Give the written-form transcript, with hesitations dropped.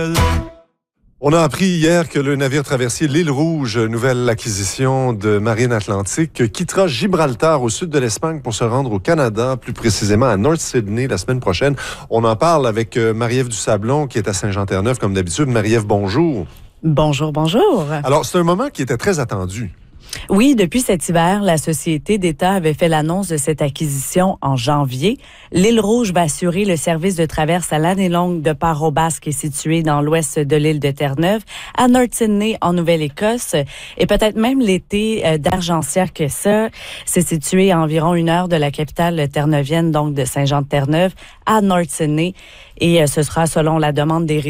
On a appris hier que le navire traversier l'île Rouge, nouvelle acquisition de Marine Atlantique, quittera Gibraltar au sud de l'Espagne pour se rendre au Canada, plus précisément à North Sydney la semaine prochaine. On en parle avec Marie-Ève Dusablon qui est à Saint-Jean-Terre-Neuve comme d'habitude. Marie-Ève, bonjour. Bonjour, bonjour. Alors, c'est un moment qui était très attendu. Oui, depuis cet hiver, la Société d'État avait fait l'annonce de cette acquisition en janvier. L'île Rouge va assurer le service de traverse à l'année longue de Port-au-Basque, qui est situé dans l'ouest de l'île de Terre-Neuve, à North Sydney, en Nouvelle-Écosse, et peut-être même l'été d'Argentière que ça. C'est situé à environ 1 heure de la capitale terre-neuvienne, donc de Saint-Jean-de-Terre-Neuve, à North Sydney, et ce sera selon la demande des